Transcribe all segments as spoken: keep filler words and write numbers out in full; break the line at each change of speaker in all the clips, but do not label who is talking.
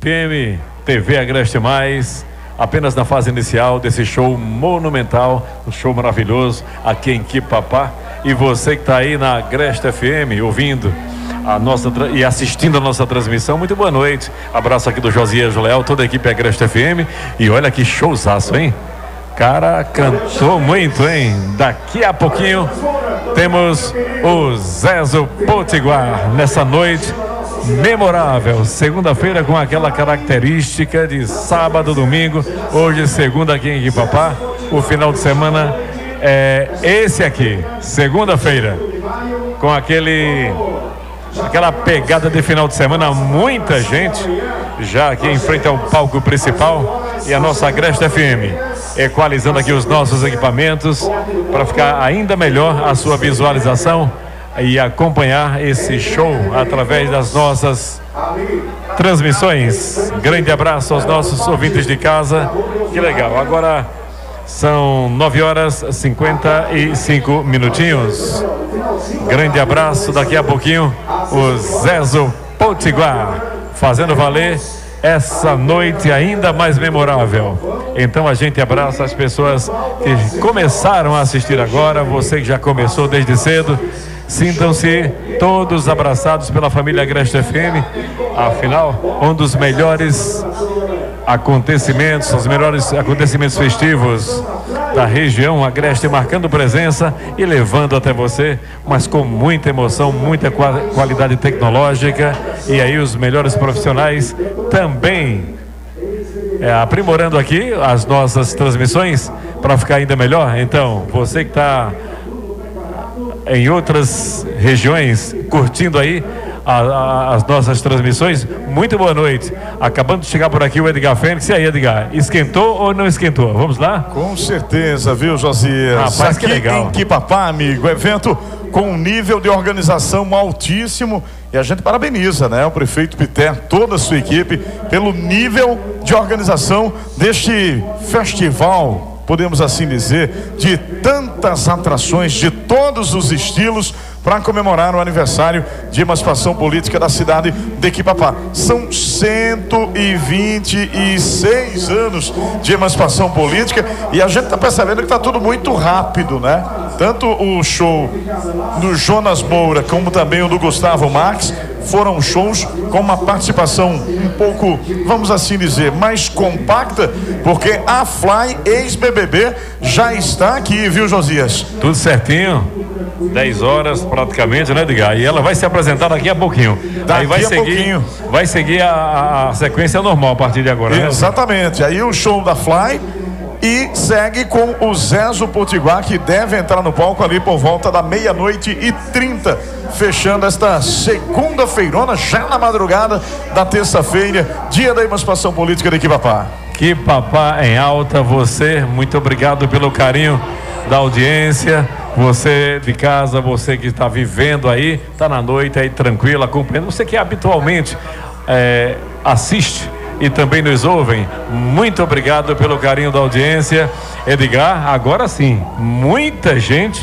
F M, T V Agreste Mais, apenas na fase inicial desse show monumental, um show maravilhoso aqui em Quipapá. E você que está aí na Agreste F M ouvindo a nossa e assistindo a nossa transmissão, muito boa noite. Abraço aqui do Josias Leal, toda a equipe Agreste F M. E olha que showzaço, hein? Cara, cantou muito, hein? Daqui a pouquinho temos o Zezo Potiguar nessa noite memorável, segunda-feira com aquela característica de sábado, domingo. Hoje segunda aqui em Quipapá. O final de semana é esse aqui, segunda-feira, com aquele aquela pegada de final de semana, muita gente já aqui em frente ao palco principal. E a nossa Agreste F M equalizando aqui os nossos equipamentos para ficar ainda melhor a sua visualização e acompanhar esse show através das nossas transmissões. Grande abraço aos nossos ouvintes de casa. Que legal. Agora são nove horas e cinquenta e cinco minutinhos. Grande abraço. Daqui a pouquinho o Zezo Potiguar fazendo valer essa noite ainda mais memorável. Então a gente abraça as pessoas que começaram a assistir agora, você que já começou desde cedo. Sintam-se todos abraçados pela família Agreste F M. Afinal, um dos melhores acontecimentos, os melhores acontecimentos festivos da região Agreste, marcando presença e levando até você, mas com muita emoção, muita qualidade tecnológica, e aí os melhores profissionais também é, aprimorando aqui as nossas transmissões para ficar ainda melhor. Então, você que está em outras regiões curtindo aí a, a, as nossas transmissões, muito boa noite. Acabando de chegar por aqui o Edgar Fênix. E aí, Edgar, esquentou ou não esquentou? Vamos lá?
Com certeza, viu, Josias?
Rapaz,
aqui
que legal.
Em Quipapá, amigo, evento com um nível de organização altíssimo, e a gente parabeniza, né, o prefeito Piter, toda a sua equipe, pelo nível de organização deste festival, podemos assim dizer, de tantas atrações de todos os estilos, para comemorar o aniversário de emancipação política da cidade de Quipapá. São cento e vinte e seis anos de emancipação política, e a gente está percebendo que está tudo muito rápido, né? Tanto o show do Jonas Moura como também o do Gustavo Marques foram shows com uma participação um pouco, vamos assim dizer, mais compacta, porque a Fly ex-B B B já está aqui, viu, Josias?
Tudo certinho, dez horas praticamente, né, Edgar? E ela vai se apresentar daqui a pouquinho.
Daqui
Aí vai
a
seguir,
pouquinho.
Vai seguir a, a sequência normal a partir de agora, né?
Exatamente. Aí o show da Fly e segue com o Zezo Potiguar, que deve entrar no palco ali por volta da meia-noite e trinta, fechando esta segunda-feirona, já na madrugada da terça-feira, dia da emancipação política de Quipapá.
Quipapá em alta. Você, muito obrigado pelo carinho da audiência. Você de casa, você que está vivendo aí, está na noite aí tranquilo, acompanhando. Você que habitualmente é, assiste e também nos ouvem, muito obrigado pelo carinho da audiência. Edgar, agora sim, muita gente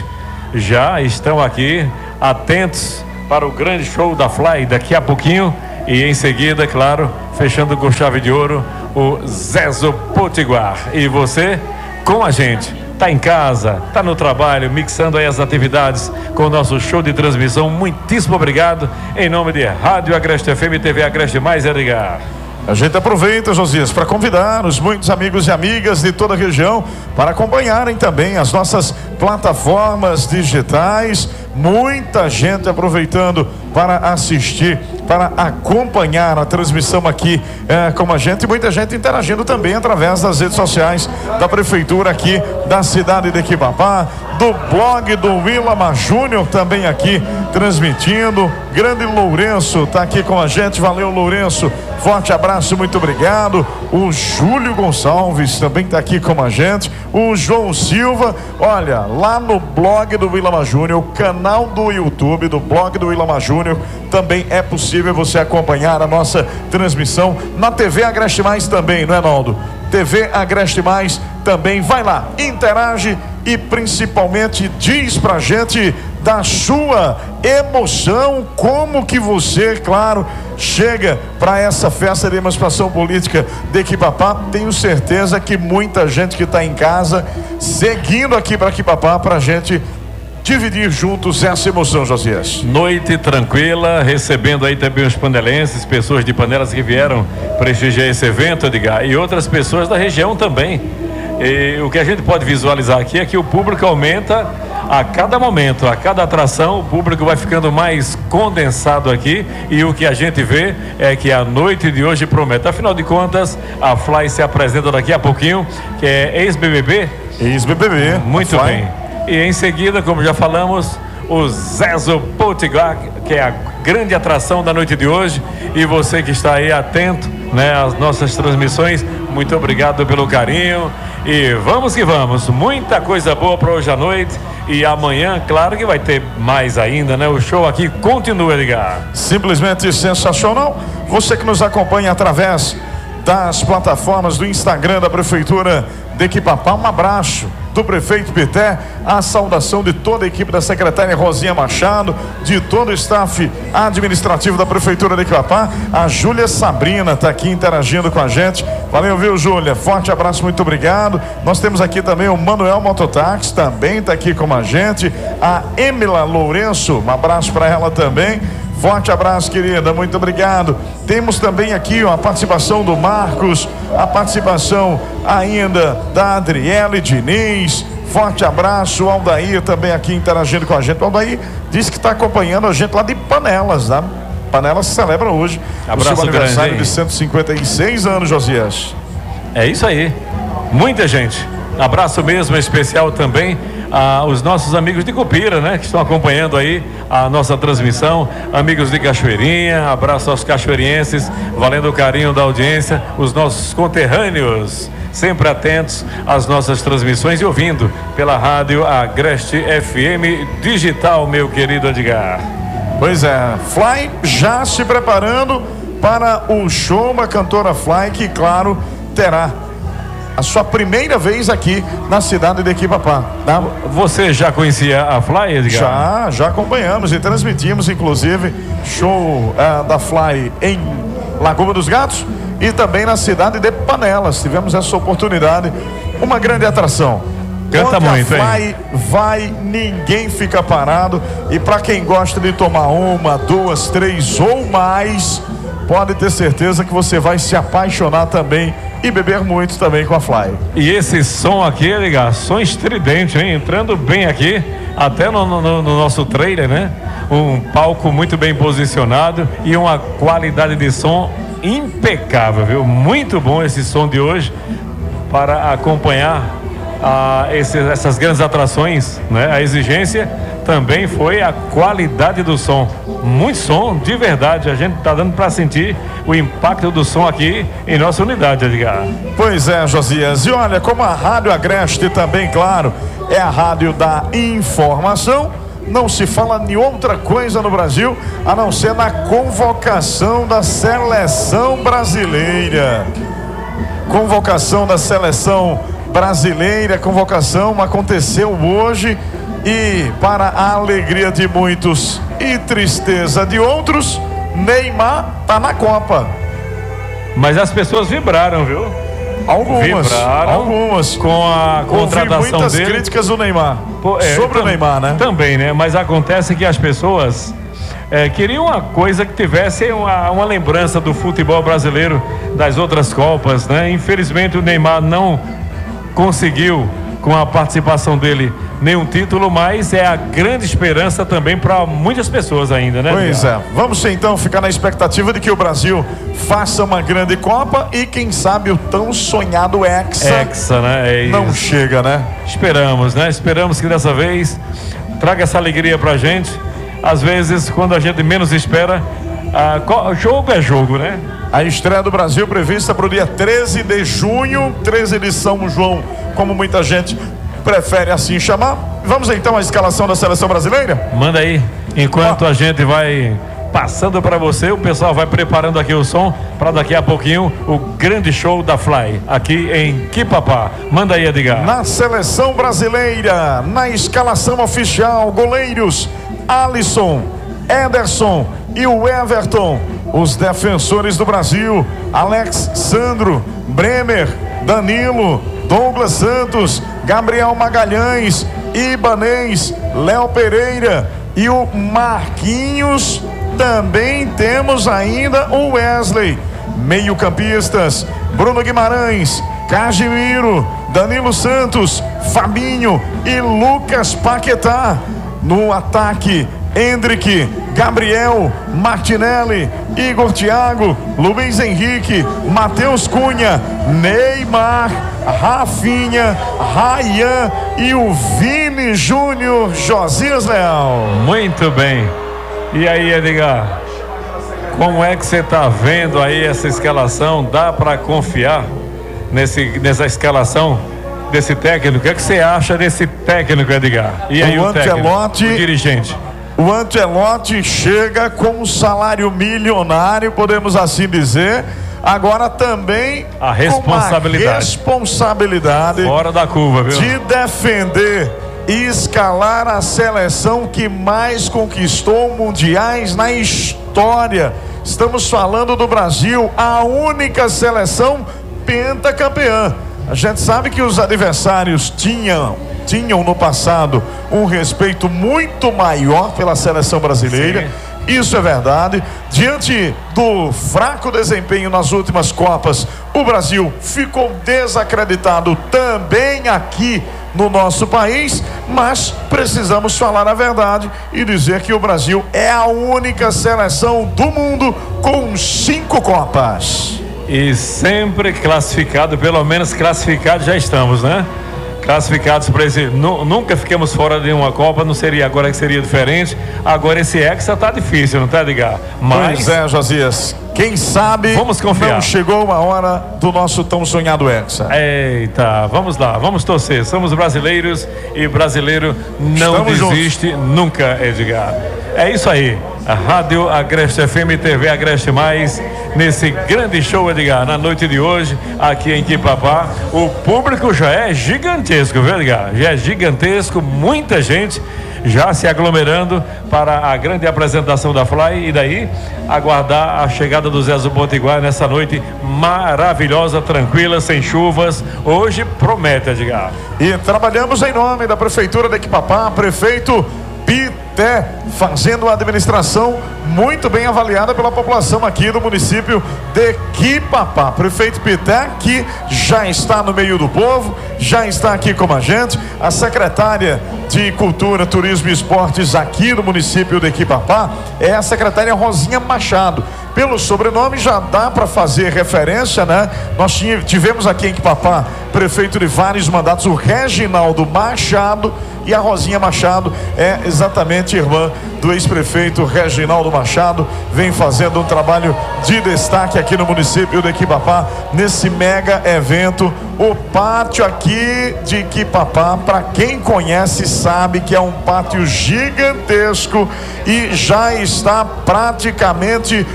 já estão aqui atentos para o grande show da Fly daqui a pouquinho, e em seguida, claro, fechando com chave de ouro, o Zezo Potiguar. E você com a gente, tá em casa, tá no trabalho, mixando aí as atividades com o nosso show de transmissão. Muitíssimo obrigado em nome de Rádio Agreste F M e T V Agreste Mais, Edgar.
A gente aproveita, Josias, para convidar os muitos amigos e amigas de toda a região para acompanharem também as nossas plataformas digitais. Muita gente aproveitando para assistir, para acompanhar a transmissão aqui é, com a gente, e muita gente interagindo também através das redes sociais da prefeitura aqui da cidade de Quipapá, do blog do Willamar Júnior também aqui transmitindo. Grande Lourenço está aqui com a gente, valeu, Lourenço, forte abraço, muito obrigado. O Júlio Gonçalves também está aqui com a gente, o João Silva, olha, lá no blog do Willamar Júnior, o canal do YouTube do blog do Willamar Júnior, também é possível você acompanhar a nossa transmissão na T V Agreste Mais também, não é, Naldo? T V Agreste Mais também, vai lá, interage, e principalmente diz pra gente da sua emoção, como que você, claro, chega para essa festa de emancipação política de Equipapá. Tenho certeza que muita gente que está em casa seguindo aqui para Equipapá para a gente dividir juntos essa emoção, Josias.
Noite tranquila, recebendo aí também os panelenses, pessoas de Panelas que vieram prestigiar esse evento, Edgar, e outras pessoas da região também. E o que a gente pode visualizar aqui é que o público aumenta a cada momento, a cada atração, o público vai ficando mais condensado aqui, e o que a gente vê é que a noite de hoje promete. Afinal de contas, a Fly se apresenta daqui a pouquinho, que é ex-B B B.
Ex-B B B.
Muito bem. E em seguida, como já falamos, o Zezo Potiguar, que é a grande atração da noite de hoje. E você que está aí atento, né, às nossas transmissões, muito obrigado pelo carinho. E vamos que vamos, muita coisa boa para hoje à noite. E amanhã, claro que vai ter mais ainda, né? O show aqui continua, Edgar.
Simplesmente sensacional. Você que nos acompanha através das plataformas do Instagram da Prefeitura de Equipapá, um abraço do prefeito Pité, a saudação de toda a equipe da secretária Rosinha Machado, de todo o staff administrativo da Prefeitura de Equipapá. A Júlia Sabrina está aqui interagindo com a gente. Valeu, viu, Júlia? Forte abraço, muito obrigado. Nós temos aqui também o Manuel Mototáxi, também está aqui com a gente. A Emila Lourenço, um abraço para ela também. Forte abraço, querida, muito obrigado. Temos também aqui ó, a participação do Marcos, a participação ainda da Adriele Diniz. Forte abraço, o Aldair também aqui interagindo com a gente. O Aldair disse que está acompanhando a gente lá de Panelas, né? Panelas celebra hoje
abraço
o seu aniversário
grande,
de cento e cinquenta e seis anos, Josias.
É isso aí, muita gente. Abraço mesmo especial também aos nossos amigos de Cupira, né? Que estão acompanhando aí a nossa transmissão, amigos de Cachoeirinha, abraço aos cachoeirenses, valendo o carinho da audiência, os nossos conterrâneos, sempre atentos às nossas transmissões e ouvindo pela rádio Agreste F M Digital, meu querido Edgar.
Pois é, Fly já se preparando para o show, uma cantora Fly que, claro, terá a sua primeira vez aqui na cidade de Equipapá, tá?
Você já conhecia a Fly, Edgar?
Já, já acompanhamos e transmitimos, inclusive, show uh, da Fly em Lagoa dos Gatos e também na cidade de Panelas. Tivemos essa oportunidade, uma grande atração.
Canta
Onde
muito,
a Fly
hein?
vai, ninguém fica parado. E para quem gosta de tomar uma, duas, três ou mais, pode ter certeza que você vai se apaixonar também e beber muito também com a Fly.
E esse som aqui, Edgar, som estridente, hein? Entrando bem aqui, até no, no, no nosso trailer, né? Um palco muito bem posicionado e uma qualidade de som impecável, viu? Muito bom esse som de hoje para acompanhar a, esse, essas grandes atrações, né? A exigência também foi a qualidade do som. Muito som, de verdade. A gente está dando para sentir o impacto do som aqui em nossa unidade, Edgar.
Pois é, Josias. E olha, como a Rádio Agreste também, claro, é a rádio da informação, não se fala de outra coisa no Brasil a não ser na convocação da seleção brasileira. Convocação da seleção brasileira, convocação aconteceu hoje. E para a alegria de muitos e tristeza de outros, Neymar tá na Copa.
Mas as pessoas vibraram, viu?
Algumas,
vibraram
algumas.
Com a contratação
Ouvi muitas
dele.
críticas do Neymar.
Pô, é,
sobre o Neymar, né?
Também, né? Mas acontece que as pessoas é, queriam uma coisa que tivesse uma, uma lembrança do futebol brasileiro das outras Copas, né? Infelizmente o Neymar não conseguiu, com a participação dele, nenhum título, mas é a grande esperança também para muitas pessoas ainda, né?
Pois é, vamos então ficar na expectativa de que o Brasil faça uma grande Copa e quem sabe o tão sonhado Hexa,
Hexa, né? É
não chega, né?
Esperamos, né? Esperamos que dessa vez traga essa alegria pra gente. Às vezes, quando a gente menos espera, a, jogo é jogo, né?
A estreia do Brasil prevista para o dia treze de junho, treze de São João, como muita gente prefere assim chamar. Vamos então à escalação da seleção brasileira?
Manda aí, enquanto ah. a gente vai passando para você. O pessoal vai preparando aqui o som para daqui a pouquinho o grande show da Fly aqui em Quipapá. Manda aí, Edgar.
Na seleção brasileira, na escalação oficial, goleiros Alisson, Ederson e o Everton. Os defensores do Brasil, Alex Sandro, Bremer, Danilo, Douglas Santos, Gabriel Magalhães, Ibanez, Léo Pereira e o Marquinhos. Também temos ainda o Wesley. Meio-campistas, Bruno Guimarães, Casimiro, Danilo Santos, Fabinho e Lucas Paquetá. No ataque, Hendrick, Gabriel, Martinelli, Igor Thiago, Luiz Henrique, Matheus Cunha, Neymar, Rafinha, Ryan e o Vini Júnior, Josias Leal.
Muito bem. E aí, Edgar, como é que você está vendo aí essa escalação? Dá para confiar nesse, nessa escalação desse técnico? O que é que você acha desse técnico, Edgar? E aí o,
o
técnico,
Ancelotti,
o dirigente?
O Ancelotti chega com um salário milionário, podemos assim dizer. Agora também
a responsabilidade,
com a responsabilidade
fora da curva, viu?
De defender e escalar a seleção que mais conquistou mundiais na história. Estamos falando do Brasil, a única seleção pentacampeã. A gente sabe que os adversários tinham, tinham no passado um respeito muito maior pela seleção brasileira. Sim. Isso é verdade. Diante do fraco desempenho nas últimas Copas, o Brasil ficou desacreditado também aqui no nosso país, mas precisamos falar a verdade e dizer que o Brasil é a única seleção do mundo com cinco Copas.
E sempre classificado, pelo menos classificados já estamos, né? Classificados para esse, nunca ficamos fora de uma Copa, não seria agora que seria diferente. Agora esse Hexa tá difícil, não tá, Edgar?
Mas pois é, Josias, quem sabe
vamos confiar.
Não chegou a hora do nosso tão sonhado Hexa.
Eita, vamos lá, vamos torcer. Somos brasileiros e brasileiro não Estamos desiste juntos. Nunca, Edgar. É isso aí. A Rádio Agreste F M, T V Agreste Mais, nesse grande show, Edgar, na noite de hoje, aqui em Quipapá. O público já é gigantesco, viu, Edgar? Já é gigantesco, muita gente já se aglomerando para a grande apresentação da Fly. E daí, aguardar a chegada do Zezo Potiguar nessa noite maravilhosa, tranquila, sem chuvas. Hoje promete, Edgar.
E trabalhamos em nome da Prefeitura de Quipapá, prefeito Pité, fazendo uma administração muito bem avaliada pela população aqui do município de Quipapá. Prefeito Pité, que já está no meio do povo, já está aqui com a gente. A secretária de Cultura, Turismo e Esportes aqui do município de Quipapá é a secretária Rosinha Machado. Pelo sobrenome já dá para fazer referência, né? Nós tivemos aqui em Quipapá prefeito de vários mandatos, o Reginaldo Machado, e a Rosinha Machado é exatamente irmã do ex-prefeito Reginaldo Machado. Vem fazendo um trabalho de destaque aqui no município de Quipapá, nesse mega evento. O pátio aqui de Quipapá, para quem conhece sabe que é um pátio gigantesco e já está praticamente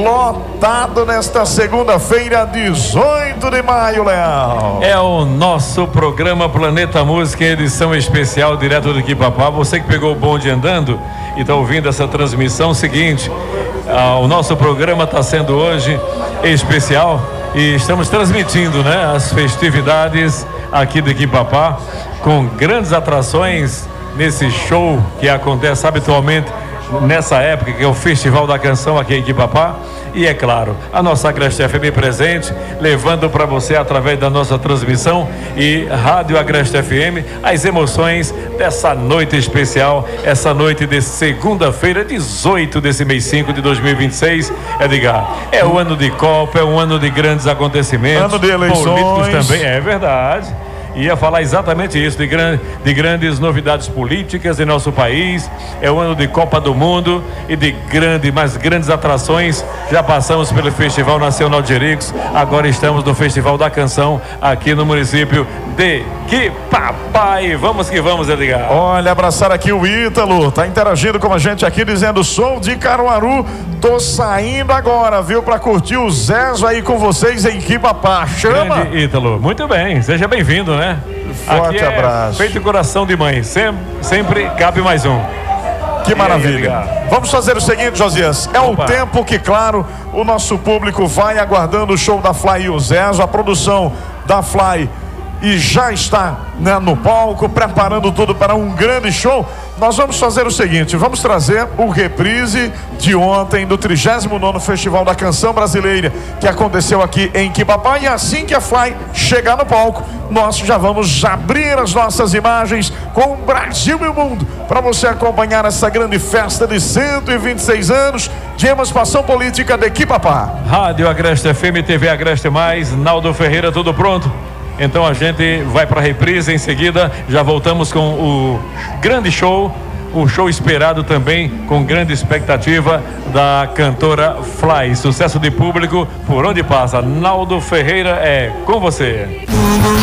lotado nesta segunda-feira, dezoito de maio, Leal.
É o nosso programa Planeta Música, edição especial direto de Quipapá. Você que pegou o bonde andando e está ouvindo essa transmissão, seguinte, ah, o nosso programa está sendo hoje especial e estamos transmitindo, né, as festividades aqui de Quipapá com grandes atrações nesse show que acontece habitualmente nessa época, que é o Festival da Canção aqui em Quipapá. E é claro, a nossa Agreste F M presente, levando para você através da nossa transmissão e Rádio Agreste F M as emoções dessa noite especial, essa noite de segunda-feira, dezoito desse mês cinco de dois mil e vinte e seis. Edgar, é o ano de Copa, é um ano de grandes acontecimentos,
ano de eleições,
políticos também, é verdade. Ia falar exatamente isso, de, gran, de grandes novidades políticas em nosso país. É o ano de Copa do Mundo e de grande, mais grandes atrações. Já passamos pelo Festival Nacional de Jericos, agora estamos no Festival da Canção aqui no município de Que papai, vamos que vamos, Edgar.
Olha, abraçar aqui o Ítalo, tá interagindo com a gente aqui, dizendo: sou de Caruaru, tô saindo agora, viu, pra curtir o Zezo aí com vocês em Quibapá. Chama!
Grande Ítalo, muito bem, seja bem-vindo, né?
Forte
aqui é
abraço.
Feito coração de mãe, sempre, sempre cabe mais um.
Que maravilha. Vamos fazer o seguinte, Josias. É Opa. o tempo que, claro, o nosso público vai aguardando o show da Fly e o Zezo, a produção da Fly, e já está, né, no palco, preparando tudo para um grande show. Nós vamos fazer o seguinte: vamos trazer o reprise de ontem do trigésimo nono Festival da Canção Brasileira, que aconteceu aqui em Quibapá, e assim que a Fly chegar no palco, nós já vamos abrir as nossas imagens com o Brasil e o mundo, para você acompanhar essa grande festa de cento e vinte e seis anos de emancipação política de Quibapá.
Rádio Agreste F M, T V Agreste Mais, Naldo Ferreira, tudo pronto? Então a gente vai para a reprise em seguida, já voltamos com o grande show, o show esperado também, com grande expectativa da cantora Fly. Sucesso de público por onde passa. Naldo Ferreira, é com você.